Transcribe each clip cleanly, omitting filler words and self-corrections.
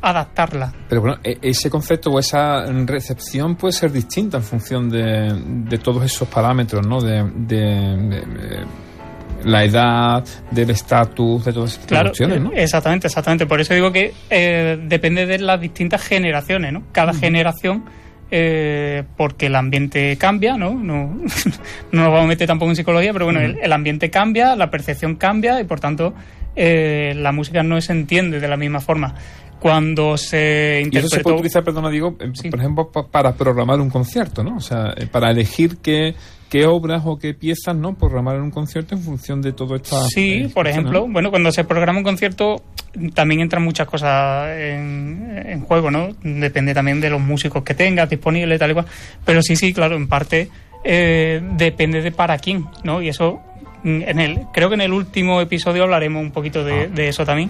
adaptarla. Pero bueno, ese concepto o esa recepción puede ser distinta en función de todos esos parámetros, ¿no? De la edad, del estatus, de todas esas cuestiones, ¿no? Exactamente. Por eso digo que depende de las distintas generaciones, ¿no? Cada generación, porque el ambiente cambia, ¿no? No nos vamos a meter tampoco en psicología, pero bueno, el ambiente cambia, la percepción cambia y por tanto la música no se entiende de la misma forma. Cuando se interpretó... Y eso se puede utilizar, perdona, digo, sí, por ejemplo, para programar un concierto, ¿no? O sea, para elegir qué obras o qué piezas, ¿no? Programar un concierto en función de todo esto. Sí, por ejemplo, ¿no? Bueno, cuando se programa un concierto también entran muchas cosas en juego, ¿no? Depende también de los músicos que tengas disponibles, tal y cual. Pero sí, claro, en parte depende de para quién, ¿no? Y eso, creo que en el último episodio hablaremos un poquito de eso también.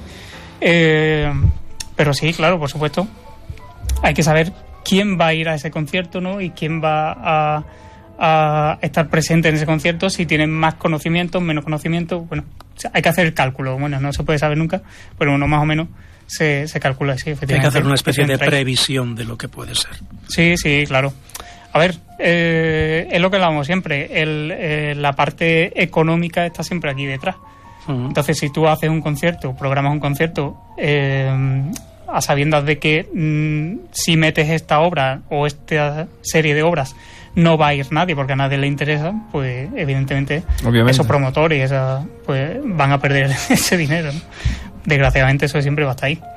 Pero sí, claro, por supuesto, hay que saber quién va a ir a ese concierto, ¿no? Y quién va a estar presente en ese concierto, si tienen más conocimientos, menos conocimientos. Bueno, hay que hacer el cálculo. Bueno, no se puede saber nunca, pero uno más o menos se calcula, sí, efectivamente. Hay que hacer una especie de previsión de lo que puede ser. Sí, claro. A ver, es lo que hablamos siempre. La parte económica está siempre aquí detrás. Uh-huh. Entonces, si tú haces un concierto, programas un concierto a sabiendas de que si metes esta obra o esta serie de obras no va a ir nadie porque a nadie le interesa, pues evidentemente esos promotores pues van a perder ese dinero, ¿no? Desgraciadamente eso siempre va a estar ahí.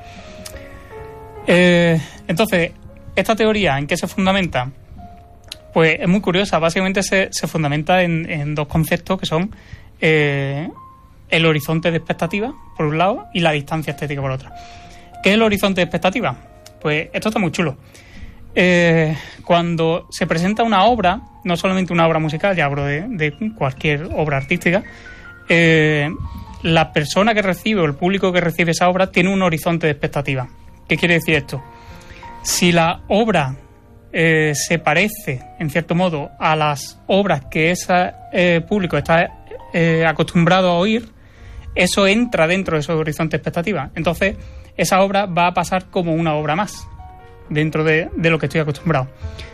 Entonces, esta teoría, ¿en qué se fundamenta? Pues es muy curiosa. Básicamente se fundamenta en dos conceptos que son el horizonte de expectativa, por un lado, y la distancia estética, por otra. ¿Qué es el horizonte de expectativa? Pues esto está muy chulo. Cuando se presenta una obra, no solamente una obra musical, ya hablo de cualquier obra artística, la persona que recibe o el público que recibe esa obra tiene un horizonte de expectativa. ¿Qué quiere decir esto? Si la obra se parece, en cierto modo, a las obras que ese público está acostumbrado a oír, eso entra dentro de ese horizonte de expectativa. Entonces, esa obra va a pasar como una obra más dentro de lo que estoy acostumbrado.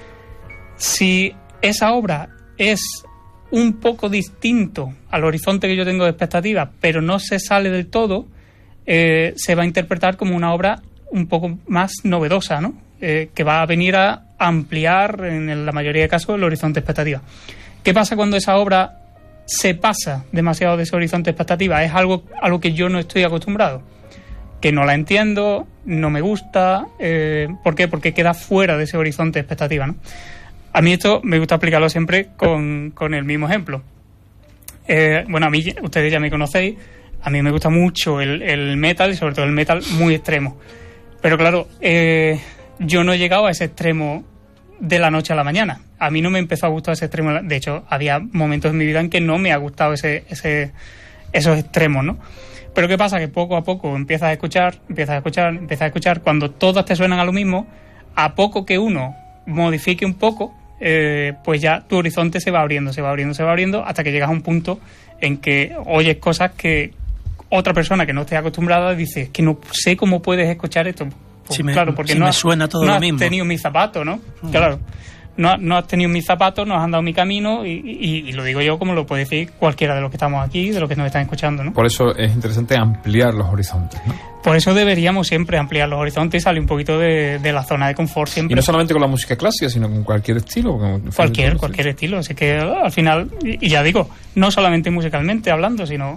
Si esa obra es un poco distinto al horizonte que yo tengo de expectativa, pero no se sale del todo, se va a interpretar como una obra un poco más novedosa, ¿no? Que va a venir a ampliar, en la mayoría de casos, el horizonte de expectativa. ¿Qué pasa cuando esa obra se pasa demasiado de ese horizonte de expectativa? Es algo a lo que yo no estoy acostumbrado, que no la entiendo, no me gusta. ¿Por qué? Porque queda fuera de ese horizonte de expectativa, ¿no? A mí esto me gusta explicarlo siempre con el mismo ejemplo. Bueno, a mí, ustedes ya me conocéis, a mí me gusta mucho el metal, y sobre todo el metal muy extremo. Pero claro, yo no he llegado a ese extremo de la noche a la mañana. A mí no me empezó a gustar ese extremo. De hecho, había momentos en mi vida en que no me ha gustado esos extremos, ¿no? Pero ¿qué pasa? Que poco a poco empiezas a escuchar. Cuando todas te suenan a lo mismo, a poco que uno modifique un poco, pues ya tu horizonte se va abriendo, hasta que llegas a un punto en que oyes cosas que otra persona que no esté acostumbrada dice: es que no sé cómo puedes escuchar esto. Pues, claro, porque no me suena todo lo mismo. No has tenido mis zapatos, ¿no? Claro. No has tenido mis zapatos, no has andado mi camino, y lo digo yo como lo puede decir cualquiera de los que estamos aquí, de los que nos están escuchando, ¿no? Por eso es interesante ampliar los horizontes, ¿no? Por eso deberíamos siempre ampliar los horizontes y salir un poquito de la zona de confort siempre. Y no solamente con la música clásica, sino con cualquier estilo. Cualquier estilo. Así que al final, y ya digo, no solamente musicalmente hablando, sino...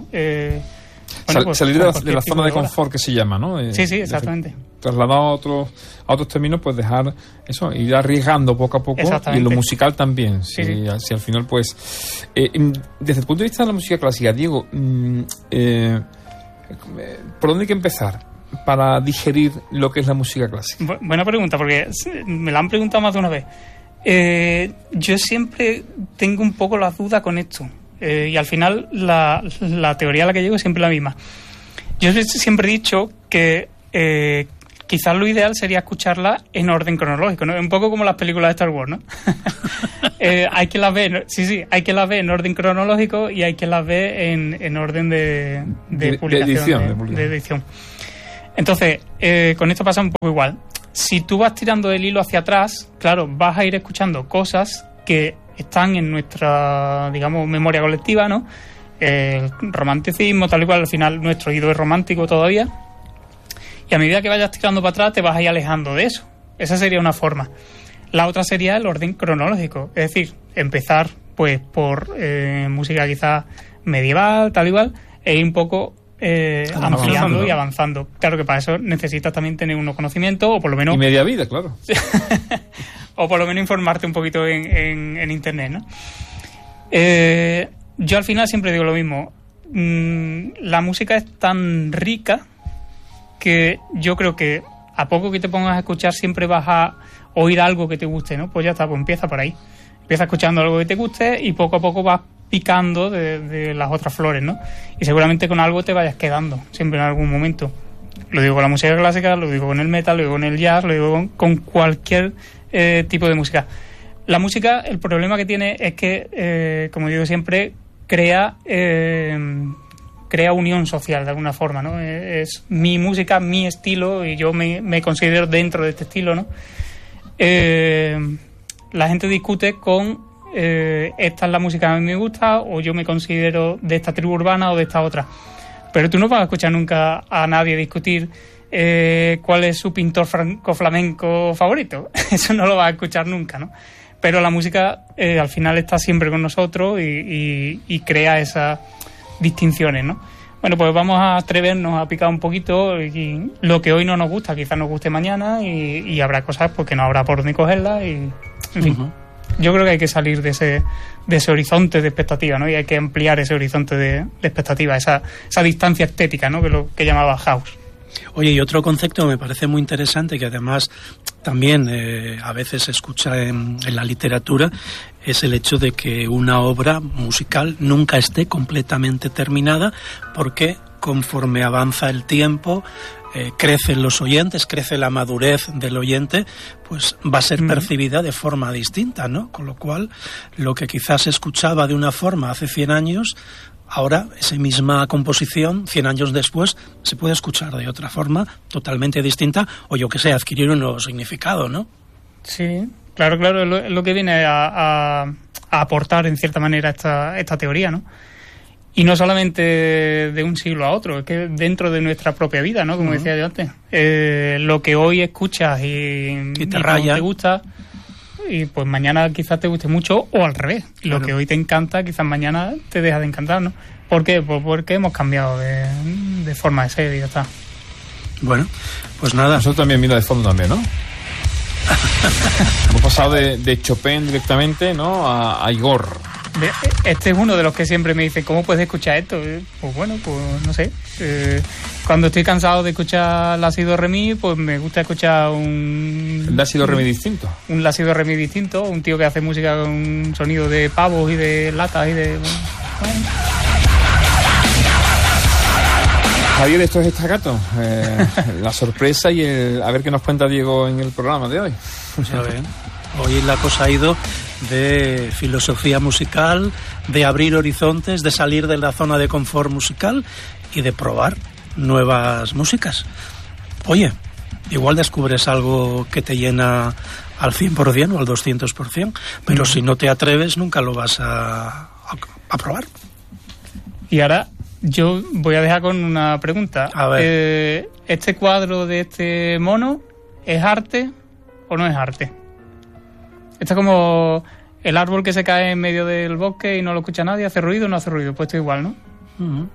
salir de la zona de confort que se llama, ¿no? Sí, exactamente. Trasladado a otros términos, pues dejar eso, ir arriesgando poco a poco, y lo musical también. Si al final, pues... desde el punto de vista de la música clásica, Diego, ¿por dónde hay que empezar para digerir lo que es la música clásica? Buena pregunta, porque me la han preguntado más de una vez. Yo siempre tengo un poco la duda con esto. Y al final la teoría a la que llego es siempre la misma. Yo siempre he dicho que quizás lo ideal sería escucharla en orden cronológico, ¿no? Un poco como las películas de Star Wars, ¿no? Hay que las ver, hay que las ver en orden cronológico y hay que las ver en orden de publicación, de edición. Entonces, con esto pasa un poco igual. Si tú vas tirando el hilo hacia atrás, claro, vas a ir escuchando cosas que están en nuestra, digamos, memoria colectiva, ¿no? El romanticismo, tal y cual, al final nuestro oído es romántico todavía. Y a medida que vayas tirando para atrás, te vas a ir alejando de eso. Esa sería una forma. La otra sería el orden cronológico, es decir, empezar pues por música quizás medieval, tal y cual, e ir un poco ampliando y avanzando. Claro que para eso necesitas también tener unos conocimientos, o por lo menos... Y media vida, claro. O por lo menos informarte un poquito en internet, ¿no? Yo al final siempre digo lo mismo. La música es tan rica que yo creo que a poco que te pongas a escuchar siempre vas a oír algo que te guste, ¿no? Pues ya está, pues empieza por ahí. Empieza escuchando algo que te guste y poco a poco vas picando de las otras flores, ¿no? Y seguramente con algo te vayas quedando, siempre en algún momento. Lo digo con la música clásica, lo digo con el metal, lo digo con el jazz, lo digo con cualquier tipo de música. La música, el problema que tiene es que, como digo siempre, crea unión social de alguna forma, ¿no? Es mi música, mi estilo, y yo me considero dentro de este estilo, ¿no? La gente discute con esta es la música que a mí me gusta, o yo me considero de esta tribu urbana o de esta otra. Pero tú no vas a escuchar nunca a nadie discutir cuál es su pintor flamenco favorito. Eso no lo vas a escuchar nunca, ¿no? Pero la música al final está siempre con nosotros y crea esas distinciones, ¿no? Bueno, pues vamos a atrevernos a picar un poquito, y lo que hoy no nos gusta quizás nos guste mañana, y habrá cosas pues que no habrá por dónde cogerlas, y en fin. Yo creo que hay que salir de ese horizonte de expectativa, ¿no? Y hay que ampliar ese horizonte de expectativa, esa distancia estética, ¿no? Que es lo que llamaba House. Oye, y otro concepto que me parece muy interesante, que además también a veces se escucha en la literatura, es el hecho de que una obra musical nunca esté completamente terminada, porque conforme avanza el tiempo, crecen los oyentes, crece la madurez del oyente, pues va a ser percibida de forma distinta, ¿no? Con lo cual, lo que quizás se escuchaba de una forma hace 100 años, ahora esa misma composición, 100 años después, se puede escuchar de otra forma, totalmente distinta, o yo que sé, adquirir un nuevo significado, ¿no? Sí, claro, es lo que viene a aportar en cierta manera esta teoría, ¿no? Y no solamente de un siglo a otro, es que dentro de nuestra propia vida, ¿no? Como decía yo antes. Lo que hoy escuchas y te gusta, y pues mañana quizás te guste mucho, o al revés. Claro. Lo que hoy te encanta, quizás mañana te deja de encantar, ¿no? ¿Por qué? Pues porque hemos cambiado de forma de ser y ya está. Bueno, pues nada. Nosotros también, mira, de fondo también, ¿no? Hemos pasado de Chopin directamente, ¿no? A Igor. Este es uno de los que siempre me dice, ¿cómo puedes escuchar esto? Pues bueno, pues no sé. Cuando estoy cansado de escuchar la si do re mi, pues me gusta escuchar un la si do re mi distinto. Un la si do re mi distinto, un tío que hace música con un sonido de pavos y de latas y de... Javier, esto es Estacato, la sorpresa y a ver qué nos cuenta Diego en el programa de hoy. Ya ven. Hoy la cosa ha ido de filosofía musical, de abrir horizontes, de salir de la zona de confort musical y de probar nuevas músicas. Oye, igual descubres algo que te llena al 100% o al 200%, pero si no te atreves nunca lo vas a probar. Y ahora yo voy a dejar con una pregunta. A ver. ¿Este cuadro de este mono es arte o no es arte? Esto es como el árbol que se cae en medio del bosque y no lo escucha nadie, ¿hace ruido o no hace ruido? Pues esto igual, ¿no? Uh-huh.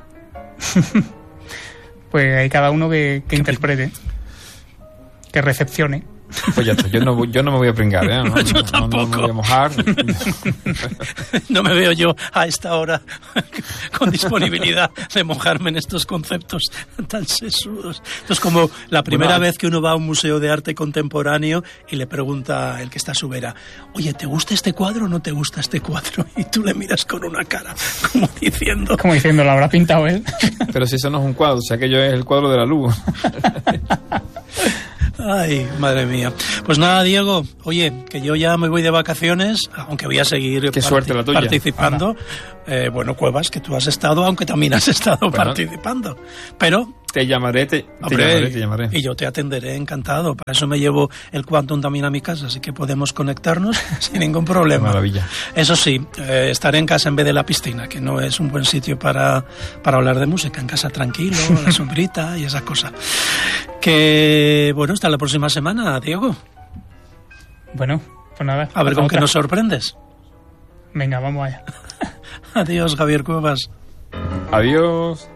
Pues hay cada uno que interprete, que recepcione. Pues ya está, yo no me voy a pringar, ¿eh? No, yo tampoco. No me voy a mojar. No me veo yo a esta hora con disponibilidad de mojarme en estos conceptos tan sesudos. Entonces, como la primera vez que uno va a un museo de arte contemporáneo y le pregunta el que está a su vera, oye, ¿te gusta este cuadro o no te gusta este cuadro? Y tú le miras con una cara, como diciendo... Como diciendo, lo habrá pintado él. Pero si eso no es un cuadro, o sea, aquello es el cuadro de la luz. Ay, madre mía. Pues nada, Diego, oye, que yo ya me voy de vacaciones, aunque voy a seguir suerte la tuya. participando. Bueno, Cuevas, que tú has estado, aunque también has estado participando. Pero... Te llamaré. Y yo te atenderé encantado. Para eso me llevo el Quantum también a mi casa, así que podemos conectarnos sin ningún problema. Maravilla. Eso sí, estaré en casa en vez de la piscina, que no es un buen sitio para hablar de música. En casa tranquilo, la sombrita y esas cosas. Que, bueno, hasta la próxima semana, Diego. Bueno, pues nada. A ver con qué nos sorprendes. Venga, vamos allá. Adiós, Javier Cuevas. Adiós.